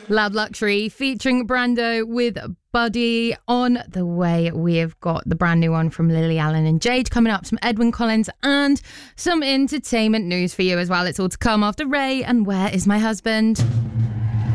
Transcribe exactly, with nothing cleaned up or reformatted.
Loud Luxury featuring Brando with Buddy. On the way, we have got the brand new one from Lily Allen and Jade coming up, some Edwyn Collins, and some entertainment news for you as well. It's all to come after Ray and Where Is My Husband?